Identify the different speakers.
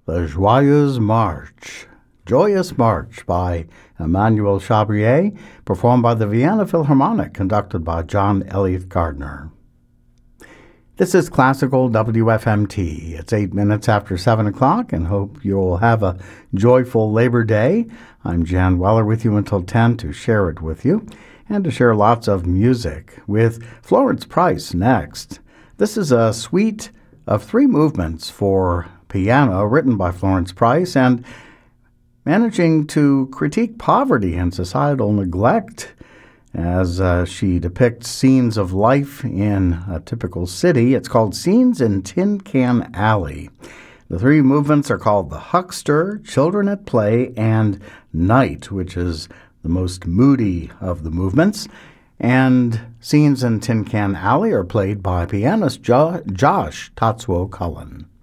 Speaker 1: The Joyeuse March. Joyous March by Emmanuel Chabrier, performed by the Vienna Philharmonic, conducted by John Elliott Gardner. This is Classical WFMT. It's 8 minutes after 7 o'clock, and hope you'll have a joyful Labor Day. I'm Jan Weller with you until 10 to share it with you, and to share lots of music with Florence Price next. This is a suite of 3 movements for piano written by Florence Price, and managing to critique poverty and societal neglect as she depicts scenes of life in a typical city. It's called Scenes in Tin Can Alley. The 3 movements are called The Huckster, Children at Play, and Night, which is the most moody of the movements. And Scenes in Tin Can Alley are played by pianist Josh Tatsuo Cullen.